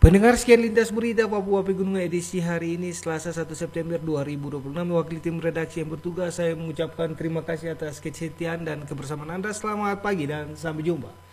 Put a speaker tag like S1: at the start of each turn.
S1: Pendengar, sekian lintas berita Papua Pegunungan edisi hari ini Selasa 1 September 2026. Mewakili tim redaksi yang bertugas, saya mengucapkan terima kasih atas kesetiaan dan kebersamaan Anda. Selamat pagi dan sampai jumpa.